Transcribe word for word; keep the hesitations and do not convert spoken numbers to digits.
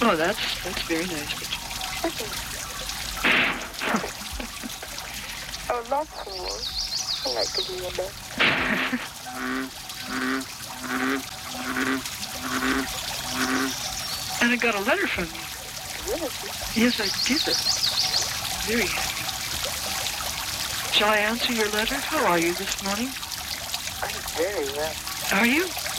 Oh, that's that's very nice. But Oh, lots more. I like to be a bit. And I got a letter from you. Really? Yes, I did. Very happy. Shall I answer your letter? How are you this morning? I'm very well. Are you?